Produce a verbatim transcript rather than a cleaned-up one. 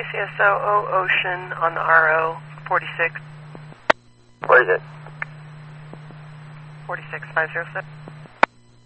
C S O O Ocean on the R O forty-six. Where is it? forty-six five zero six.